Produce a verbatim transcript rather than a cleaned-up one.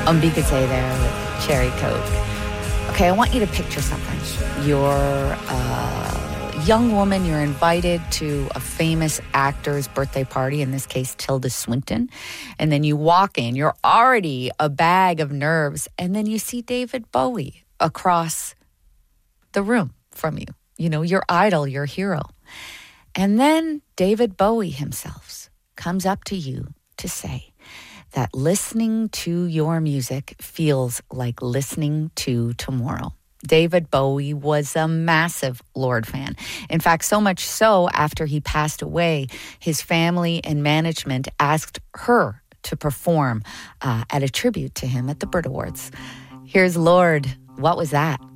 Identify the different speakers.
Speaker 1: Umbikase there with Cherry Coke. Okay, I want you to picture something. You're a young woman, you're invited to a famous actor's birthday party, in this case, Tilda Swinton. And then you walk in, you're already a bag of nerves, and then you see David Bowie across the room from you. You know, your idol, your hero. And then David Bowie himself comes up to you to say that listening to your music feels like listening to tomorrow. David Bowie was a massive Lorde fan. In fact, so much so, after he passed away, his family and management asked her to perform uh, at a tribute to him at the Brit Awards. Here's Lorde. What was that?